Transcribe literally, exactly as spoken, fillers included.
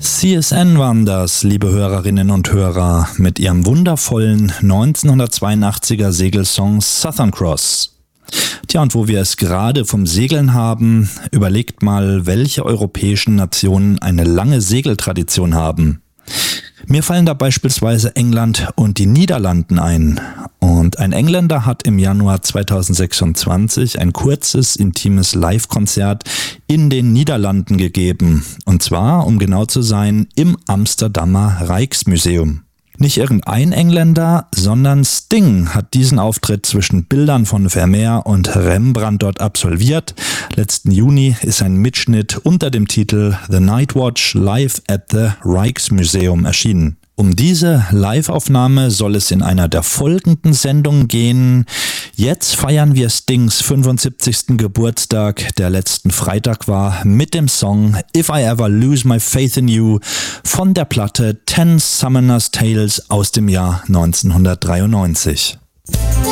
C S N waren das, liebe Hörerinnen und Hörer, mit ihrem wundervollen neunzehnhundertzweiundachtziger Segelsong Southern Cross. Tja, und wo wir es gerade vom Segeln haben, überlegt mal, welche europäischen Nationen eine lange Segeltradition haben. Mir fallen da beispielsweise England und die Niederlanden ein. Und ein Engländer hat im Januar zweitausendsechsundzwanzig ein kurzes, intimes Live-Konzert in den Niederlanden gegeben. Und zwar, um genau zu sein, im Amsterdamer Rijksmuseum. Nicht irgendein Engländer, sondern Sting hat diesen Auftritt zwischen Bildern von Vermeer und Rembrandt dort absolviert. Letzten Juni ist ein Mitschnitt unter dem Titel The Night Watch Live at the Rijksmuseum erschienen. Um diese Live-Aufnahme soll es in einer der folgenden Sendungen gehen. Jetzt feiern wir Stings fünfundsiebzigsten Geburtstag, der letzten Freitag war, mit dem Song If I Ever Lose My Faith in You von der Platte Ten Summoners Tales aus dem Jahr neunzehnhundertdreiundneunzig.